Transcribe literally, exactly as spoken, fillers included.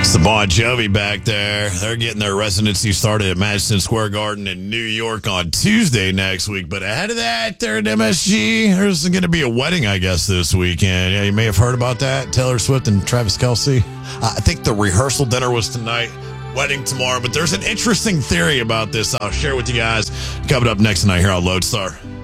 It's the Bon Jovi back there. They're getting their residency started at Madison Square Garden in New York on Tuesday next week. But ahead of that, they're at M S G. There's going to be a wedding, I guess, this weekend. Yeah, you may have heard about that. Taylor Swift and Travis Kelce. Uh, I think the rehearsal dinner was tonight, wedding tomorrow. But there's an interesting theory about this I'll share with you guys coming up next tonight here on Lodestar.